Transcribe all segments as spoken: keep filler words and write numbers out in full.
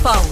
Paulo.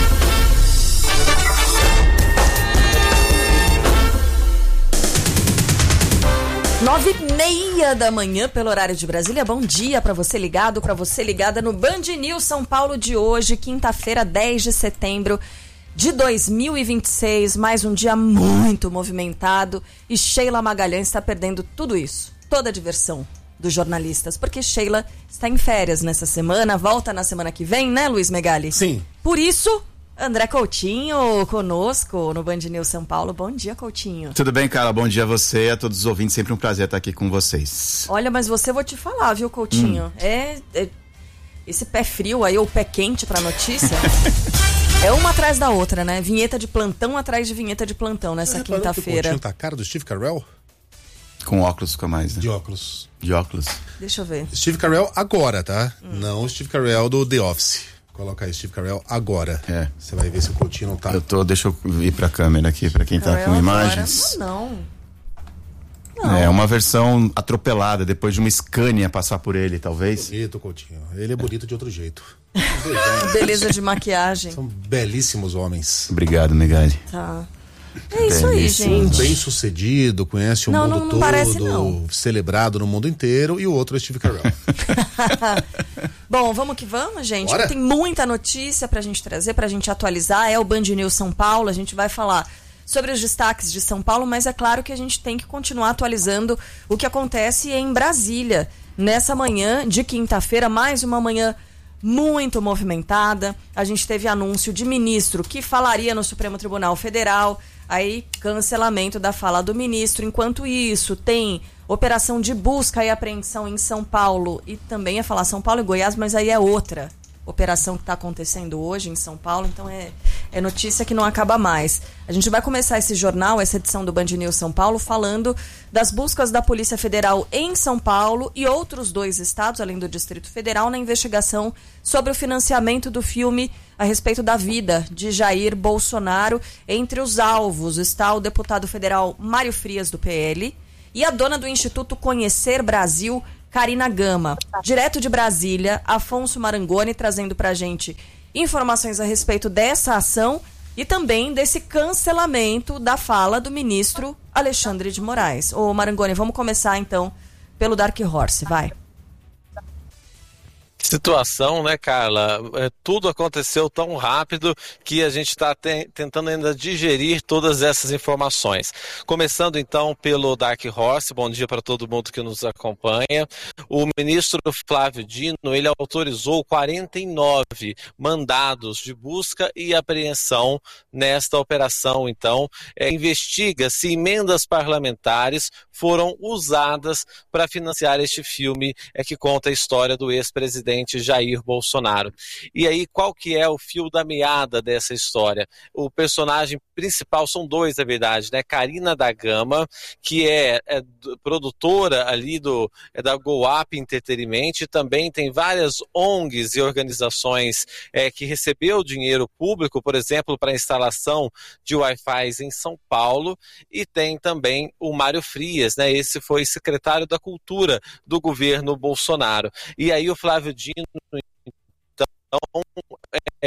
Nove e meia da manhã, pelo horário de Brasília. Bom dia para você ligado, para você ligada no Band News São Paulo de hoje, quinta-feira, dez de setembro de dois mil e vinte e seis. Mais um dia muito movimentado e Sheila Magalhães está perdendo tudo isso, toda a diversão dos jornalistas, porque Sheila está em férias nessa semana, volta na semana que vem, né, Luiz Megali? Sim. Por isso, André Coutinho conosco no Band News São Paulo. Bom dia, Coutinho. Tudo bem, Carla? Bom dia a você e a todos os ouvintes. Sempre um prazer estar aqui com vocês. Olha, mas você, vou te falar, viu, Coutinho? Hum. É, é esse pé frio aí, ou pé quente pra notícia, é uma atrás da outra, né? Vinheta de plantão atrás de vinheta de plantão nessa quinta-feira. O Coutinho tá a cara do Steve Carell? Com óculos fica mais, né? De óculos. De óculos. Deixa eu ver. Steve Carell agora, tá? Hum. Não o Steve Carell do The Office. Coloca aí, Steve Carell agora. É. Você vai ver se o Coutinho não tá. Eu tô, deixa eu ir pra câmera aqui, pra quem Carell tá com imagens. Não, não. É uma versão atropelada, depois de uma Scania passar por ele, talvez. Bonito, Coutinho. Ele é bonito de outro jeito. Beleza de maquiagem. São belíssimos homens. Obrigado, Megali. Tá. É isso aí, gente. Bem sucedido, conhece o não, mundo não, não todo, parece, não. Celebrado no mundo inteiro, e o outro é Steve Carell. Bom, vamos que vamos, gente. Bora? Tem muita notícia pra gente trazer, pra gente atualizar. É o Band News São Paulo, a gente vai falar sobre os destaques de São Paulo, mas é claro que a gente tem que continuar atualizando o que acontece em Brasília. Nessa manhã de quinta-feira, mais uma manhã muito movimentada. A gente teve anúncio de ministro que falaria no Supremo Tribunal Federal, aí cancelamento da fala do ministro. Enquanto isso, tem operação de busca e apreensão em São Paulo, e também ia falar São Paulo e Goiás, mas aí é outra operação que está acontecendo hoje em São Paulo, então é, é notícia que não acaba mais. A gente vai começar esse jornal, essa edição do Band News São Paulo, falando das buscas da Polícia Federal em São Paulo e outros dois estados, além do Distrito Federal, na investigação sobre o financiamento do filme a respeito da vida de Jair Bolsonaro. Entre os alvos está o deputado federal Mário Frias, do P L, e a dona do Instituto Conhecer Brasil, Karina Gama. Direto de Brasília, Afonso Marangoni trazendo pra gente informações a respeito dessa ação e também desse cancelamento da fala do ministro Alexandre de Moraes. Ô Marangoni, vamos começar então pelo Dark Horse, vai. Situação, né, Carla? É, tudo aconteceu tão rápido que a gente está te- tentando ainda digerir todas essas informações. Começando então pelo Dark Horse, bom dia para todo mundo que nos acompanha. O ministro Flávio Dino, ele autorizou quarenta e nove mandados de busca e apreensão nesta operação. Então, é, investiga se emendas parlamentares foram usadas para financiar este filme é, que conta a história do ex-presidente Jair Bolsonaro. E aí, qual que é o fio da meada dessa história? O personagem principal, são dois, na verdade, né? Karina da Gama, que é, é produtora ali do, é da Go Up Entretenimento, e também tem várias O N Gs e organizações é, que recebeu dinheiro público, por exemplo, para a instalação de Wi-Fi em São Paulo, e tem também o Mário Frias, né? Esse foi secretário da Cultura do governo Bolsonaro. E aí o Flávio Dino, então, é,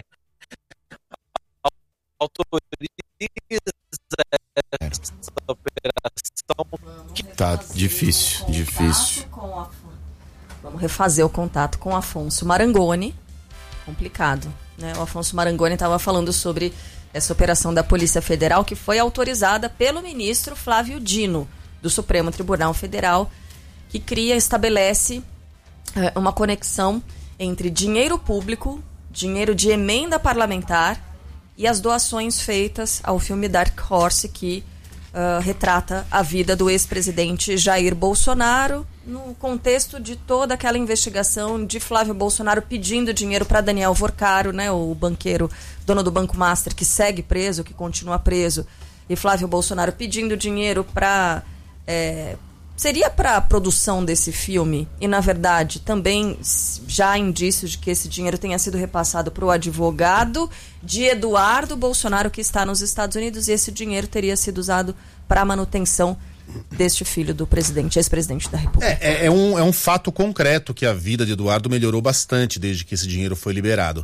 autoriza essa operação. Tá difícil, difícil. Vamos refazer o contato com o Afonso Marangoni. Complicado, né? O Afonso Marangoni estava falando sobre essa operação da Polícia Federal que foi autorizada pelo ministro Flávio Dino, do Supremo Tribunal Federal, que cria, estabelece é, uma conexão entre dinheiro público, dinheiro de emenda parlamentar e as doações feitas ao filme Dark Horse, que uh, retrata a vida do ex-presidente Jair Bolsonaro, no contexto de toda aquela investigação de Flávio Bolsonaro pedindo dinheiro para Daniel Vorcaro, né, o banqueiro, dono do Banco Master, que segue preso, que continua preso, e Flávio Bolsonaro pedindo dinheiro para... É, seria para a produção desse filme, e na verdade também já há indícios de que esse dinheiro tenha sido repassado para o advogado de Eduardo Bolsonaro, que está nos Estados Unidos, e esse dinheiro teria sido usado para a manutenção deste filho do presidente, ex-presidente da República. É, é, é, um, é um fato concreto que a vida de Eduardo melhorou bastante desde que esse dinheiro foi liberado.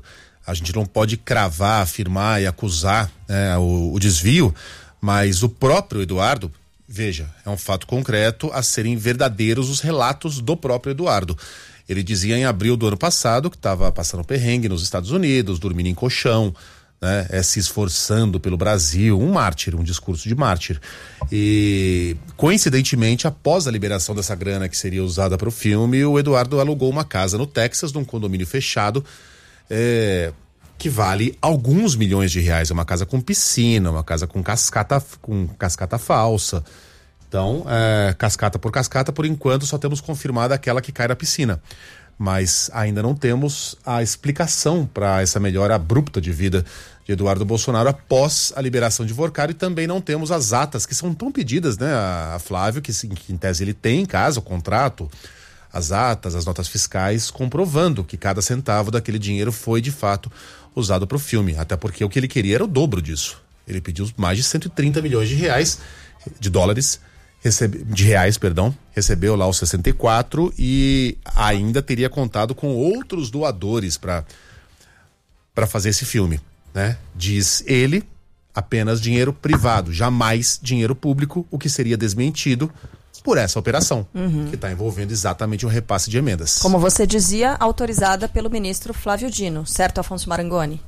A gente não pode cravar, afirmar e acusar né, o, o desvio, mas o próprio Eduardo, veja, é um fato concreto a serem verdadeiros os relatos do próprio Eduardo. Ele dizia em abril do ano passado que estava passando perrengue nos Estados Unidos, dormindo em colchão, né, é, se esforçando pelo Brasil, um mártir, um discurso de mártir. E coincidentemente, após a liberação dessa grana que seria usada para o filme, o Eduardo alugou uma casa no Texas, num condomínio fechado, é, que vale alguns milhões de reais. É uma casa com piscina, uma casa com cascata, com cascata falsa. Então, é, cascata por cascata, por enquanto só temos confirmada aquela que cai na piscina. Mas ainda não temos a explicação para essa melhora abrupta de vida de Eduardo Bolsonaro após a liberação de Workar, e também não temos as atas que são tão pedidas, né, a, a Flávio, que, que em tese ele tem em casa, o contrato, as atas, as notas fiscais, comprovando que cada centavo daquele dinheiro foi de fato usado para o filme, até porque o que ele queria era o dobro disso. Ele pediu mais de cento e trinta milhões de reais, de dólares, Recebe, de reais, perdão, recebeu lá os sessenta e quatro e ainda teria contado com outros doadores para para fazer esse filme, né? Diz ele, apenas dinheiro privado, jamais dinheiro público, o que seria desmentido por essa operação, uhum. que está envolvendo exatamente o repasse de emendas. Como você dizia, autorizada pelo ministro Flávio Dino, certo, Afonso Marangoni?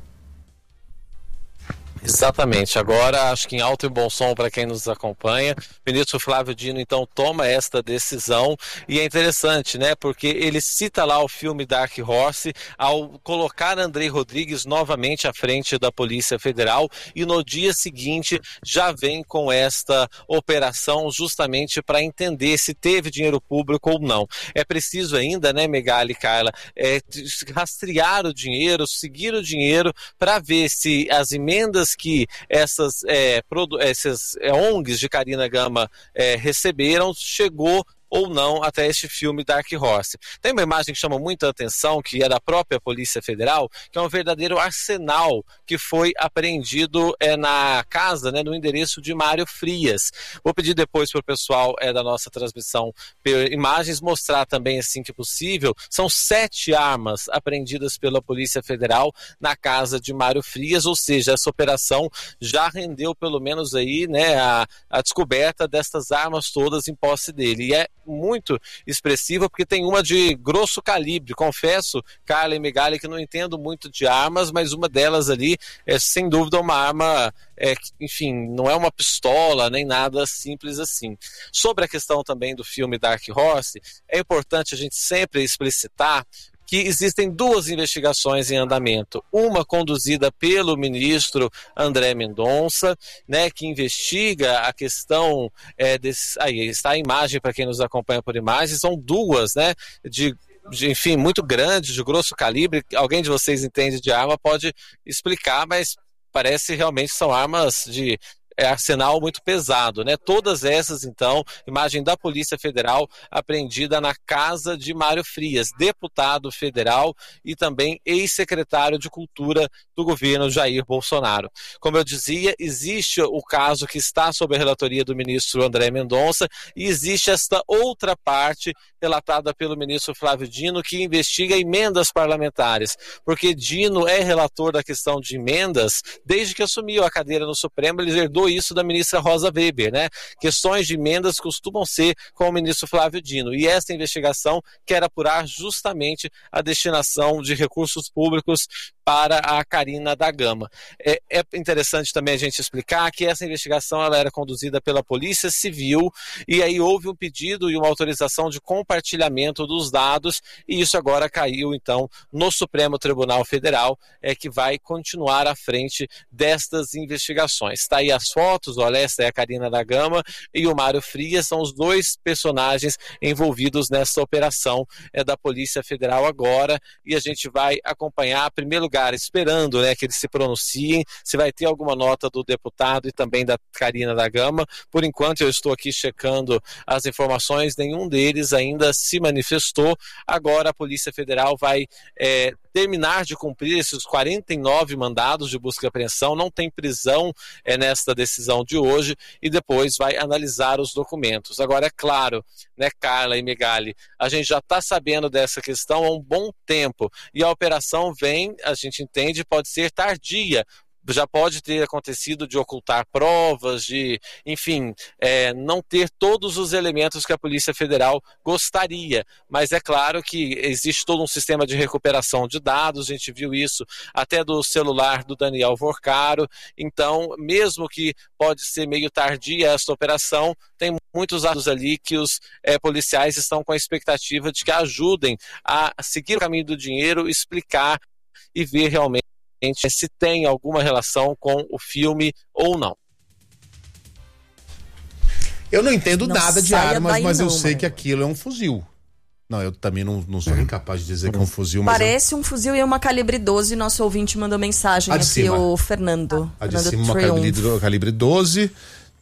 Exatamente. Agora, acho que em alto e bom som para quem nos acompanha, o ministro Flávio Dino, então, toma esta decisão, e é interessante, né, porque ele cita lá o filme Dark Horse ao colocar Andrei Rodrigues novamente à frente da Polícia Federal, e no dia seguinte já vem com esta operação justamente para entender se teve dinheiro público ou não. É preciso ainda, né, Megali e Carla, é, rastrear o dinheiro, seguir o dinheiro para ver se as emendas que essas, é, produ- essas é, O N Gs de Karina Gama é, receberam, chegou ou não até este filme Dark Horse. Tem uma imagem que chama muita atenção, que é da própria Polícia Federal, que é um verdadeiro arsenal que foi apreendido é, na casa, né, no endereço de Mário Frias. Vou pedir depois para o pessoal é, da nossa transmissão per imagens mostrar também, assim que possível. São sete armas apreendidas pela Polícia Federal na casa de Mário Frias, ou seja, essa operação já rendeu pelo menos aí, né, a, a descoberta destas armas todas em posse dele. E é muito expressiva, porque tem uma de grosso calibre. Confesso, Carla e Megali, que não entendo muito de armas, mas uma delas ali é sem dúvida uma arma, é, enfim, não é uma pistola nem nada simples assim. Sobre a questão também do filme Dark Horse, é importante a gente sempre explicitar que existem duas investigações em andamento. Uma conduzida pelo ministro André Mendonça, né, que investiga a questão é, desse, aí está a imagem para quem nos acompanha por imagem. São duas, né, de De, enfim, muito grandes, de grosso calibre. Alguém de vocês entende de arma, pode explicar, mas parece realmente são armas de é, arsenal muito pesado, né? Todas essas, então, imagem da Polícia Federal apreendida na casa de Mário Frias, deputado federal e também ex-secretário de Cultura do governo Jair Bolsonaro. Como eu dizia, existe o caso que está sob a relatoria do ministro André Mendonça, e existe esta outra parte relatada pelo ministro Flávio Dino, que investiga emendas parlamentares, porque Dino é relator da questão de emendas desde que assumiu a cadeira no Supremo. Ele herdou isso da ministra Rosa Weber, né? Questões de emendas costumam ser com o ministro Flávio Dino, e essa investigação quer apurar justamente a destinação de recursos públicos para a Karina da Gama. É, é interessante também a gente explicar que essa investigação ela era conduzida pela Polícia Civil, e aí houve um pedido e uma autorização de compartilhamento dos dados, e isso agora caiu então no Supremo Tribunal Federal, é que vai continuar à frente destas investigações. Está aí as fotos, olha, essa é a Karina da Gama e o Mário Frias, são os dois personagens envolvidos nessa operação é, da Polícia Federal agora, e a gente vai acompanhar, em primeiro lugar, esperando, né, que eles se pronunciem, se vai ter alguma nota do deputado e também da Karina da Gama. Por enquanto eu estou aqui checando as informações, nenhum deles ainda ainda se manifestou. Agora a Polícia Federal vai é, terminar de cumprir esses quarenta e nove mandados de busca e apreensão, não tem prisão é, nesta decisão de hoje, e depois vai analisar os documentos. Agora, é claro, né, Carla e Megali, a gente já está sabendo dessa questão há um bom tempo, e a operação vem, a gente entende, pode ser tardia, já pode ter acontecido de ocultar provas, de, enfim, é, não ter todos os elementos que a Polícia Federal gostaria, mas é claro que existe todo um sistema de recuperação de dados, a gente viu isso até do celular do Daniel Vorcaro, então, mesmo que pode ser meio tardia esta operação, tem muitos dados ali que os é, policiais estão com a expectativa de que ajudem a seguir o caminho do dinheiro, explicar e ver realmente se tem alguma relação com o filme ou não. Eu não entendo não nada de armas, mas não, eu sei mano. que aquilo é um fuzil. Não, eu também não, não sou incapaz de dizer que é um fuzil, mas parece um fuzil e uma calibre doze. Nosso ouvinte mandou mensagem A de aqui, cima. o Fernando. a de Fernando cima uma Triumph. calibre, calibre doze,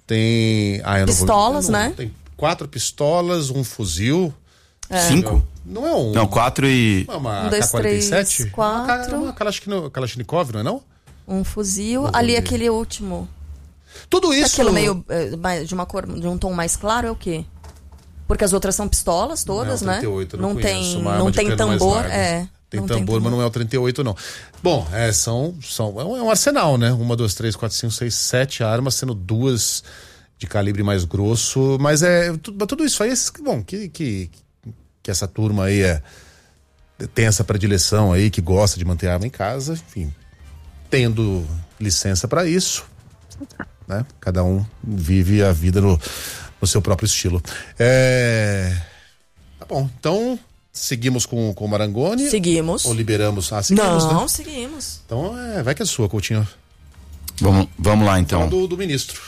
tem... Ah, eu não Pistolas, vou, não, né? Tem quatro pistolas, um fuzil. Cinco? Não é um... Não, quatro e... Não é uma Um, dois, K quarenta e sete? três, quatro. Uma, uma Kalashnikov, Kalashnikov, não é não? Um fuzil. Vou Ali ver. aquele último. Tudo isso... Aquilo meio eh, mais- de uma cor, de um tom mais claro é o quê? Porque as outras são pistolas todas, não é o né? trinta e oito, eu não, não conheço, tem, uma arma não de tem cano mais tambor, largo. é. Tem não tambor, mas não é o trinta e oito, não. Bom, é, são, são, é um é um arsenal, né? Uma, duas, três, quatro, cinco, seis, sete armas, sendo duas de calibre mais grosso. Mas é tudo, tudo isso aí, esses- bom, que, que, que essa turma aí é, tem essa predileção aí, que gosta de manter arma em casa, enfim, tendo licença para isso, né? Cada um vive a vida no, no seu próprio estilo. É... Tá bom, então seguimos com, com o Marangoni? Seguimos. Ou liberamos? Ah, seguimos, Não, né? seguimos. Então é, vai que é sua, Coutinho. Vamos, vamos lá, então. Fala do, do ministro.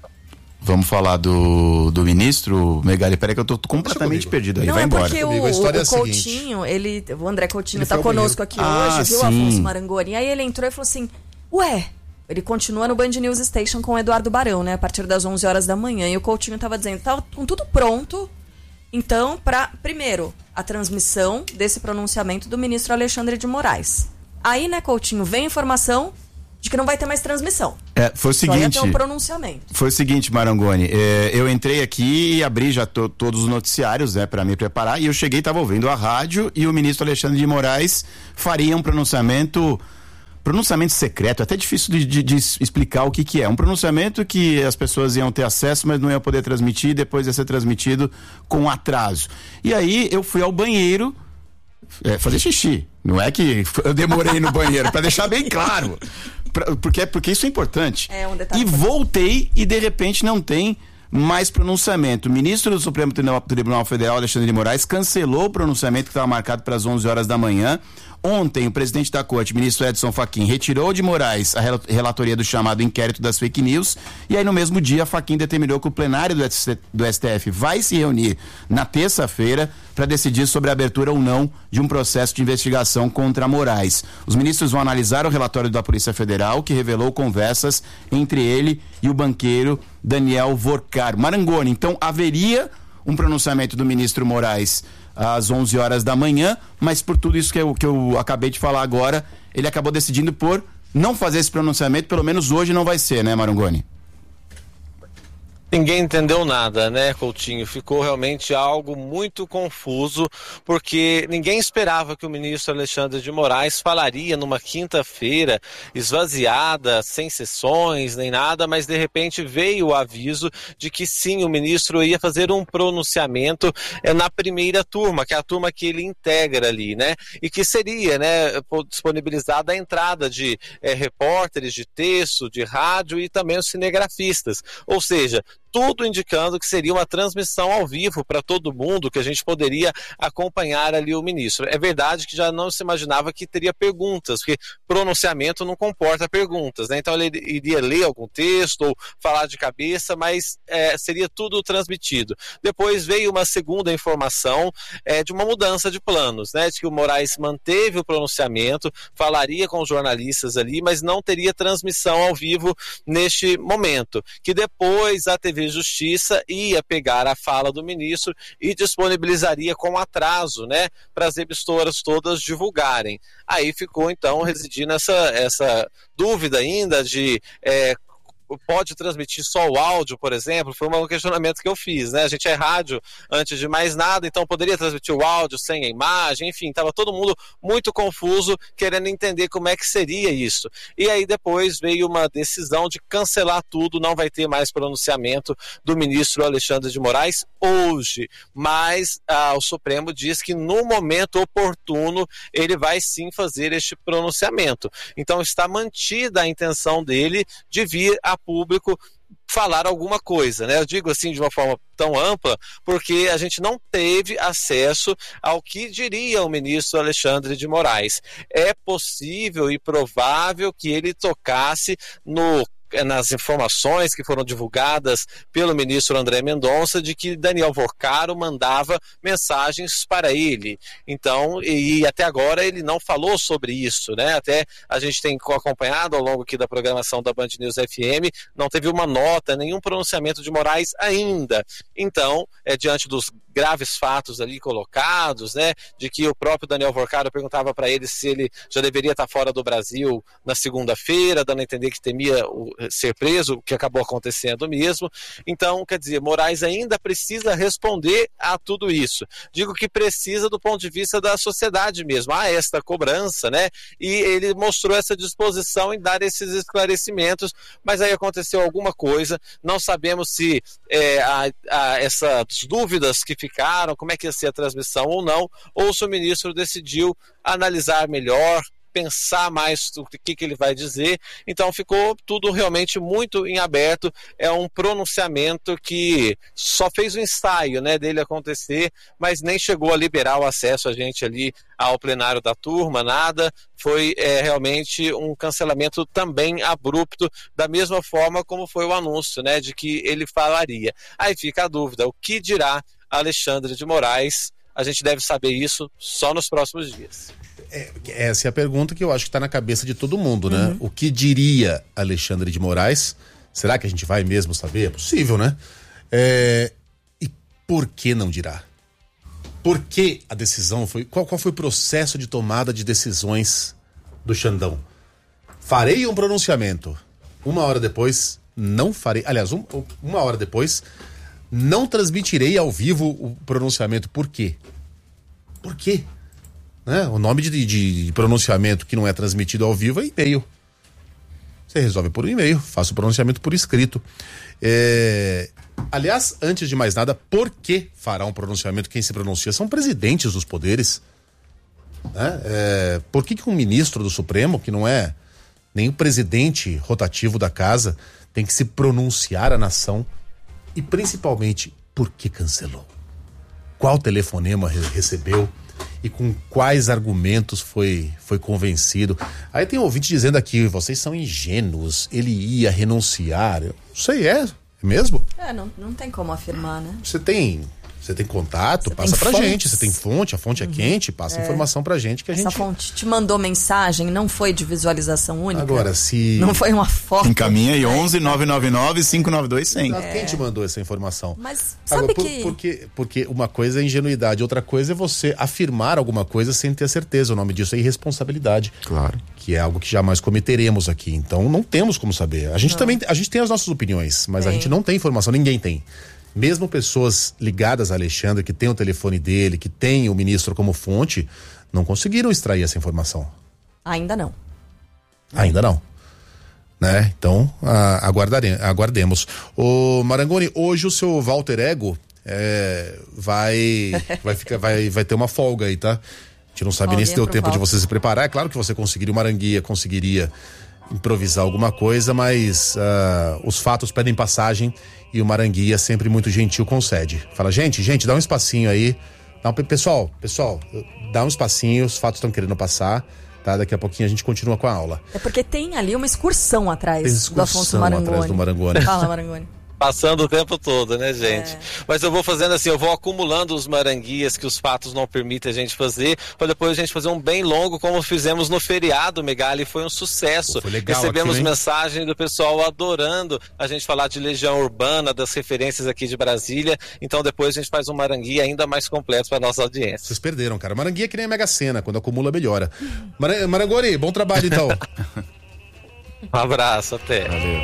Vamos falar do, do ministro, Megali. Peraí que eu tô completamente comigo. perdido aí. Não, vai é embora. porque o, Comigo, a história é o a seguinte. Coutinho, ele, o André Coutinho Ele tá foi ao conosco aqui banheiro. hoje, Ah, viu, sim. Afonso Marangoni? Aí ele entrou e falou assim, ué, ele continua no Band News Station com o Eduardo Barão, né, a partir das onze horas da manhã, e o Coutinho tava dizendo, tava com tudo pronto, então, pra, primeiro, a transmissão desse pronunciamento do ministro Alexandre de Moraes. Aí, né, Coutinho, vem a informação de que não vai ter mais transmissão. É, foi o Só ia seguinte... ter um pronunciamento. Foi o seguinte, Marangoni, é, eu entrei aqui e abri já to, todos os noticiários, né, para me preparar, e eu cheguei e estava ouvindo a rádio e o ministro Alexandre de Moraes faria um pronunciamento, pronunciamento secreto, até difícil de, de, de explicar o que que é, um pronunciamento que as pessoas iam ter acesso, mas não iam poder transmitir, depois ia ser transmitido com atraso. E aí eu fui ao banheiro é, fazer xixi, não é que eu demorei no banheiro, para deixar bem claro. Pra, porque, porque isso é importante. É um detalhe e importante. voltei e de repente não tem mais pronunciamento. O ministro do Supremo Tribunal Federal, Alexandre de Moraes, cancelou o pronunciamento que estava marcado para as onze horas da manhã. Ontem, o presidente da Corte, ministro Edson Fachin, retirou de Moraes a relatoria do chamado inquérito das fake news, e aí no mesmo dia Fachin determinou que o plenário do S T F vai se reunir na terça-feira para decidir sobre a abertura ou não de um processo de investigação contra Moraes. Os ministros vão analisar o relatório da Polícia Federal, que revelou conversas entre ele e o banqueiro Daniel Vorcaro. Marangoni, então haveria um pronunciamento do ministro Moraes às onze horas da manhã, mas por tudo isso que eu, que eu acabei de falar agora, ele acabou decidindo por não fazer esse pronunciamento, pelo menos hoje não vai ser, né, Marangoni? Ninguém entendeu nada, né, Coutinho? Ficou realmente algo muito confuso, porque ninguém esperava que o ministro Alexandre de Moraes falaria numa quinta-feira esvaziada, sem sessões nem nada, mas de repente veio o aviso de que sim, o ministro ia fazer um pronunciamento é, na primeira turma, que é a turma que ele integra ali, né? E que seria, né, disponibilizada a entrada de é, repórteres de texto, de rádio e também os cinegrafistas. Ou seja, tudo indicando que seria uma transmissão ao vivo para todo mundo, que a gente poderia acompanhar ali o ministro. É verdade que já não se imaginava que teria perguntas, porque pronunciamento não comporta perguntas, né? Então ele iria ler algum texto ou falar de cabeça, mas é, seria tudo transmitido. Depois veio uma segunda informação é, de uma mudança de planos, né? De que o Moraes manteve o pronunciamento, falaria com os jornalistas ali, mas não teria transmissão ao vivo neste momento. Que depois a T V de Justiça ia pegar a fala do ministro e disponibilizaria com atraso, né, para as emissoras todas divulgarem. Aí ficou, então, residindo essa, essa dúvida ainda de... É, pode transmitir só o áudio, por exemplo, foi um questionamento que eu fiz, né? A gente é rádio antes de mais nada, então poderia transmitir o áudio sem a imagem, enfim, estava todo mundo muito confuso, querendo entender como é que seria isso. E aí depois veio uma decisão de cancelar tudo, não vai ter mais pronunciamento do ministro Alexandre de Moraes hoje, mas ah, o Supremo diz que no momento oportuno ele vai sim fazer este pronunciamento. Então está mantida a intenção dele de vir a público falar alguma coisa, né? Eu digo assim de uma forma tão ampla, porque a gente não teve acesso ao que diria o ministro Alexandre de Moraes. É possível e provável que ele tocasse no nas informações que foram divulgadas pelo ministro André Mendonça de que Daniel Vorcaro mandava mensagens para ele. Então, e até agora ele não falou sobre isso, né? Até a gente tem acompanhado ao longo aqui da programação da Band News F M, não teve uma nota, nenhum pronunciamento de Moraes ainda. Então, é diante dos graves fatos ali colocados, né, de que o próprio Daniel Vorcaro perguntava para ele se ele já deveria estar fora do Brasil na segunda-feira, dando a entender que temia o, ser preso, o que acabou acontecendo mesmo. Então, quer dizer, Moraes ainda precisa responder a tudo isso. Digo que precisa do ponto de vista da sociedade mesmo, há esta cobrança, né, e ele mostrou essa disposição em dar esses esclarecimentos, mas aí aconteceu alguma coisa, não sabemos se é, a, a, essas dúvidas que ficaram, como é que ia ser a transmissão ou não, ou se o ministro decidiu analisar melhor, pensar mais o que, que ele vai dizer. Então ficou tudo realmente muito em aberto. É um pronunciamento que só fez o ensaio, né, dele acontecer, mas nem chegou a liberar o acesso a gente ali ao plenário da turma, nada. Foi é, realmente um cancelamento também abrupto, da mesma forma como foi o anúncio, né, de que ele falaria. Aí fica a dúvida, o que dirá Alexandre de Moraes? A gente deve saber isso só nos próximos dias. É, essa é a pergunta que eu acho que está na cabeça de todo mundo, né? Uhum. O que diria Alexandre de Moraes? Será que a gente vai mesmo saber? É possível, né? É, e por que não dirá? Por que a decisão foi... Qual, qual foi o processo de tomada de decisões do Xandão? Farei um pronunciamento. Uma hora depois, não farei... Aliás, um, uma hora depois, não transmitirei ao vivo o pronunciamento. Por quê? Por quê? Né? O nome de, de pronunciamento que não é transmitido ao vivo é e-mail. Você resolve por um e-mail, faça o pronunciamento por escrito. É... Aliás, antes de mais nada, por que fará um pronunciamento? Quem se pronuncia são presidentes dos poderes. Né? É... Por que, que um ministro do Supremo, que não é nem o presidente rotativo da casa, tem que se pronunciar à nação? E principalmente, por que cancelou? Qual telefonema recebeu? E com quais argumentos foi, foi convencido? Aí tem um ouvinte dizendo aqui, vocês são ingênuos, ele ia renunciar. Eu não sei, é, é mesmo? É, não, não tem como afirmar, né? Você tem, você tem contato, você passa tem pra fontes. gente, você tem fonte, a fonte uhum. é quente, passa é. informação pra gente que a Essa gente... Essa fonte te mandou mensagem, não foi de visualização única? Agora, se... Não foi uma foto? Encaminha aí onze nove nove nove cinco nove dois zero zero. É. Quem te mandou essa informação? Mas sabe Agora, por, que... Porque, porque uma coisa é ingenuidade, outra coisa é você afirmar alguma coisa sem ter certeza. O nome disso é irresponsabilidade. Claro. Que é algo que jamais cometeremos aqui. Então não temos como saber. A gente não. também, a gente tem as nossas opiniões, mas tem. A gente não tem informação, ninguém tem. Mesmo pessoas ligadas a Alexandre, que tem o telefone dele, que tem o ministro como fonte, não conseguiram extrair essa informação. Ainda não. Ainda não. Né? Então, a, aguardare, aguardemos. Ô Marangoni, hoje o seu Walter Ego é, vai, vai, ficar, vai, vai ter uma folga aí, tá? A gente não sabe nem se deu tempo de você se preparar. É claro que você conseguiria uma aranguia, conseguiria improvisar alguma coisa, mas uh, os fatos pedem passagem e o Maranguia, sempre muito gentil, concede. Fala, gente, gente, dá um espacinho aí. Dá um, pessoal, pessoal, dá um espacinho, os fatos estão querendo passar, tá? Daqui a pouquinho a gente continua com a aula. É porque tem ali uma excursão atrás tem excursão do Afonso Marangoni. Atrás do Marangoni. Fala, Marangoni. Passando o tempo todo, né, gente? É. Mas eu vou fazendo assim, eu vou acumulando os maranguias que os fatos não permitem a gente fazer, para depois a gente fazer um bem longo, como fizemos no feriado, Megali, foi um sucesso. Foi legal. Recebemos aqui, mensagem do pessoal adorando a gente falar de Legião Urbana, das referências aqui de Brasília, então depois a gente faz um maranguia ainda mais completo para nossa audiência. Vocês perderam, cara. Maranguia é que nem a Mega Sena, quando acumula, melhora. Mar... Marangoni, bom trabalho então. Um abraço, até. Valeu.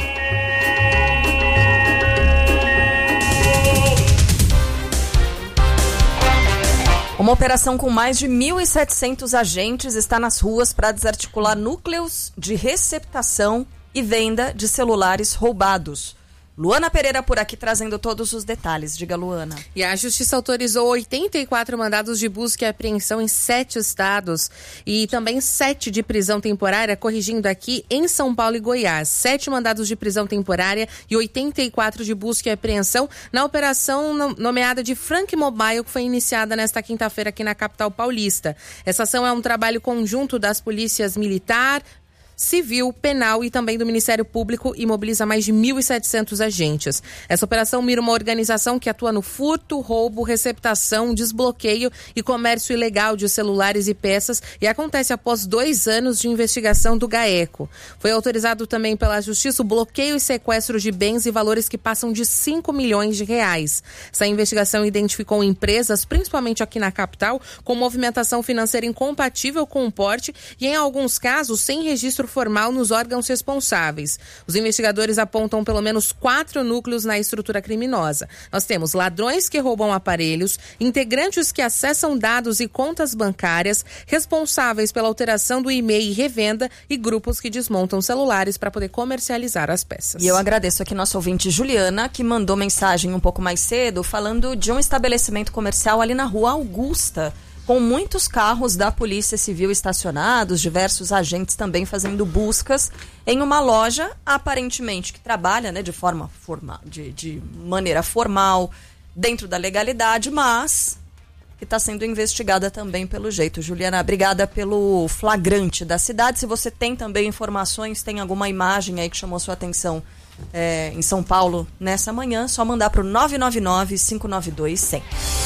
Uma operação com mais de mil e setecentos agentes está nas ruas para desarticular núcleos de receptação e venda de celulares roubados. Luana Pereira por aqui trazendo todos os detalhes. Diga, Luana. E a Justiça autorizou oitenta e quatro mandados de busca e apreensão em sete estados e também sete de prisão temporária, corrigindo aqui, em São Paulo e Goiás. Sete mandados de prisão temporária e oitenta e quatro de busca e apreensão na operação nomeada de Frank Mobile, que foi iniciada nesta quinta-feira aqui na capital paulista. Essa ação é um trabalho conjunto das polícias militar, civil, penal e também do Ministério Público e mobiliza mais de mil e setecentos agentes. Essa operação mira uma organização que atua no furto, roubo, receptação, desbloqueio e comércio ilegal de celulares e peças e acontece após dois anos de investigação do GAECO. Foi autorizado também pela Justiça o bloqueio e sequestro de bens e valores que passam de cinco milhões de reais. Essa investigação identificou empresas, principalmente aqui na capital, com movimentação financeira incompatível com o porte e, em alguns casos, sem registro formal nos órgãos responsáveis. Os investigadores apontam pelo menos quatro núcleos na estrutura criminosa. Nós temos ladrões que roubam aparelhos, integrantes que acessam dados e contas bancárias, responsáveis pela alteração do e-mail e revenda e grupos que desmontam celulares para poder comercializar as peças. E eu agradeço aqui nossa ouvinte Juliana, que mandou mensagem um pouco mais cedo falando de um estabelecimento comercial ali na Rua Augusta, com muitos carros da Polícia Civil estacionados, diversos agentes também fazendo buscas em uma loja, aparentemente que trabalha, né, de forma formal, de, de maneira formal, dentro da legalidade, mas que está sendo investigada também pelo jeito. Juliana, obrigada pelo flagrante da cidade. Se você tem também informações, tem alguma imagem aí que chamou sua atenção é, em São Paulo nessa manhã, só mandar para o nove nove nove, cinco nove dois, cem.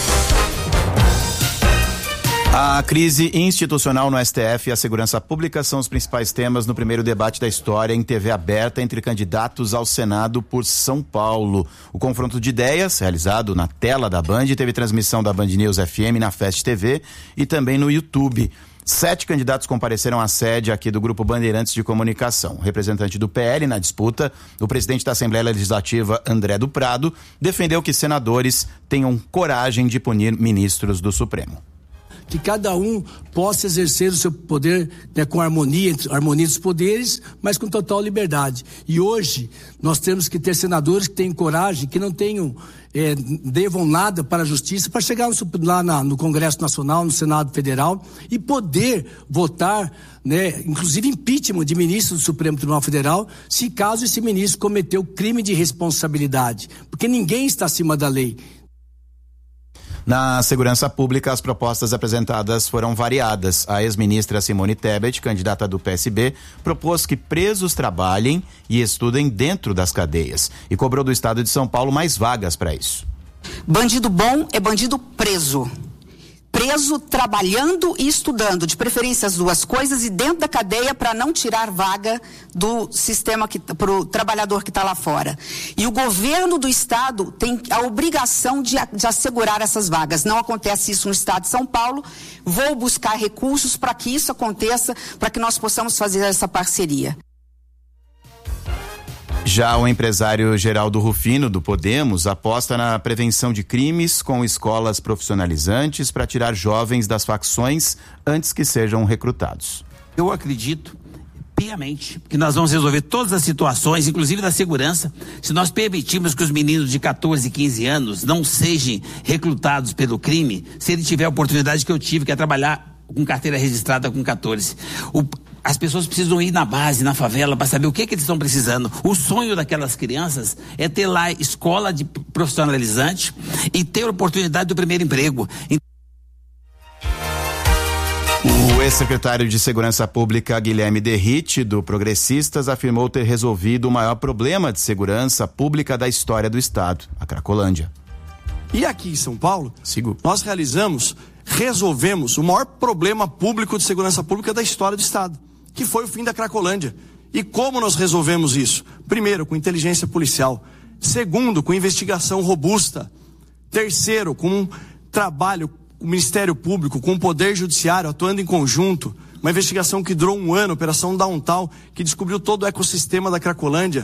A crise institucional no S T F e a segurança pública são os principais temas no primeiro debate da história em T V aberta entre candidatos ao Senado por São Paulo. O confronto de ideias, realizado na tela da Band, teve transmissão da Band News F M na Fest T V e também no YouTube. Sete candidatos compareceram à sede aqui do Grupo Bandeirantes de Comunicação. O representante do P L na disputa, o presidente da Assembleia Legislativa, André do Prado, defendeu que senadores tenham coragem de punir ministros do Supremo. Que cada um possa exercer o seu poder, né, com harmonia, harmonia dos poderes, mas com total liberdade. E hoje nós temos que ter senadores que tenham coragem, que não tenham, é, devam nada para a justiça, para chegar no, lá na, no Congresso Nacional, no Senado Federal e poder votar, né, inclusive impeachment de ministro do Supremo Tribunal Federal, se caso esse ministro cometeu crime de responsabilidade, porque ninguém está acima da lei. Na segurança pública, as propostas apresentadas foram variadas. A ex-ministra Simone Tebet, candidata do P S B, propôs que presos trabalhem e estudem dentro das cadeias e cobrou do estado de São Paulo mais vagas para isso. Bandido bom é bandido preso. Preso trabalhando e estudando, de preferência as duas coisas, e dentro da cadeia para não tirar vaga do sistema para o trabalhador que está lá fora. E o governo do estado tem a obrigação de, de assegurar essas vagas. Não acontece isso no estado de São Paulo. Vou buscar recursos para que isso aconteça, para que nós possamos fazer essa parceria. Já o empresário Geraldo Rufino, do Podemos, aposta na prevenção de crimes com escolas profissionalizantes para tirar jovens das facções antes que sejam recrutados. Eu acredito piamente que nós vamos resolver todas as situações, inclusive da segurança, se nós permitirmos que os meninos de catorze, quinze anos não sejam recrutados pelo crime, se ele tiver a oportunidade que eu tive, que é trabalhar com carteira registrada com catorze. O As pessoas precisam ir na base, na favela, para saber o que, que eles estão precisando. O sonho daquelas crianças é ter lá escola de profissionalizante e ter a oportunidade do primeiro emprego. O O ex-secretário de Segurança Pública, Guilherme Derrite, do Progressistas, afirmou ter resolvido o maior problema de segurança pública da história do Estado, a Cracolândia. E aqui em São Paulo, Sigo. nós realizamos, resolvemos o maior problema público de segurança pública da história do Estado, que foi o fim da Cracolândia. E como nós resolvemos isso? Primeiro, com inteligência policial. Segundo, com investigação robusta. Terceiro, com um trabalho o Ministério Público, com o Poder Judiciário atuando em conjunto, uma investigação que durou um ano, Operação Downtown, que descobriu todo o ecossistema da Cracolândia.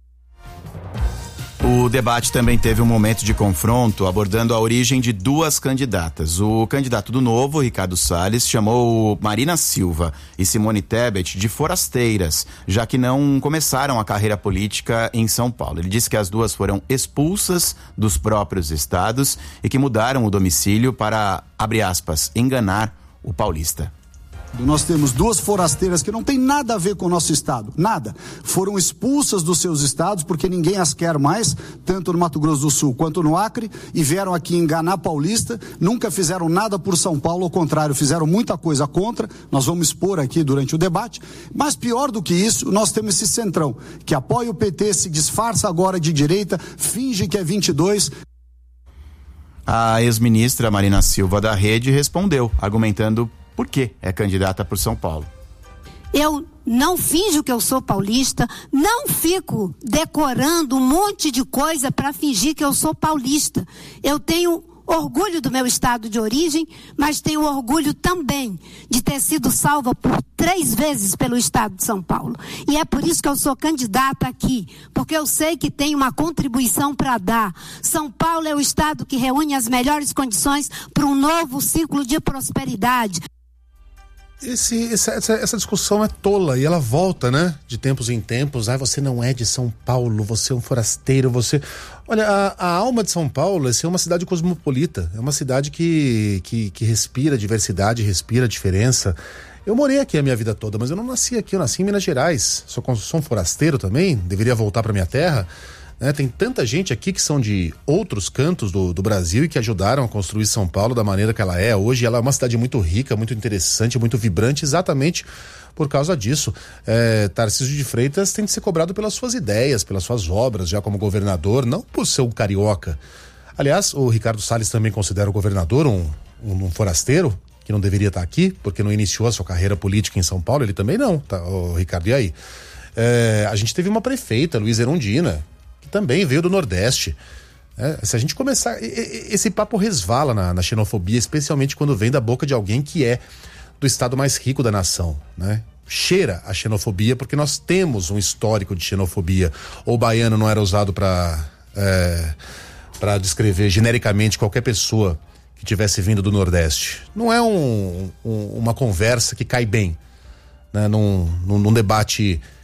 O debate também teve um momento de confronto, abordando a origem de duas candidatas. O candidato do Novo, Ricardo Salles, chamou Marina Silva e Simone Tebet de forasteiras, já que não começaram a carreira política em São Paulo. Ele disse que as duas foram expulsas dos próprios estados e que mudaram o domicílio para, abre aspas, enganar o paulista. Nós temos duas forasteiras que não tem nada a ver com o nosso estado, nada. Foram expulsas dos seus estados porque ninguém as quer mais, tanto no Mato Grosso do Sul quanto no Acre, e vieram aqui enganar paulista, nunca fizeram nada por São Paulo, ao contrário, fizeram muita coisa contra, nós vamos expor aqui durante o debate, mas pior do que isso, nós temos esse centrão, que apoia o P T, se disfarça agora de direita, finge que é vinte e dois. A ex-ministra Marina Silva da Rede respondeu, argumentando por que é candidata por São Paulo. Eu não finjo que eu sou paulista, não fico decorando um monte de coisa para fingir que eu sou paulista. Eu tenho orgulho do meu estado de origem, mas tenho orgulho também de ter sido salva por três vezes pelo estado de São Paulo. E é por isso que eu sou candidata aqui, porque eu sei que tenho uma contribuição para dar. São Paulo é o estado que reúne as melhores condições para um novo ciclo de prosperidade. Esse, essa, essa, essa discussão é tola e ela volta, né? De tempos em tempos. Ah, você não é de São Paulo, você é um forasteiro, você... Olha, a, a alma de São Paulo é ser uma cidade cosmopolita. É uma cidade que, que, que respira diversidade, respira diferença. Eu morei aqui a minha vida toda, mas eu não nasci aqui, eu nasci em Minas Gerais. Sou, sou um forasteiro também, deveria voltar para minha terra. Né? Tem tanta gente aqui que são de outros cantos do, do Brasil e que ajudaram a construir São Paulo da maneira que ela é hoje. Ela é uma cidade muito rica, muito interessante, muito vibrante, exatamente por causa disso. É, Tarcísio de Freitas tem de ser cobrado pelas suas ideias, pelas suas obras, já como governador, não por ser um carioca. Aliás, o Ricardo Salles também considera o governador um, um, um forasteiro, que não deveria estar aqui, porque não iniciou a sua carreira política em São Paulo. Ele também não, tá, o Ricardo, e aí? É, a gente teve uma prefeita, Luísa Erundina, também veio do Nordeste. É, se a gente começar, esse papo resvala na, na xenofobia, especialmente quando vem da boca de alguém que é do estado mais rico da nação, né? Cheira a xenofobia porque nós temos um histórico de xenofobia. O baiano não era usado para é, para descrever genericamente qualquer pessoa que tivesse vindo do Nordeste. Não é um, um, uma conversa que cai bem, né? Num, num, num debate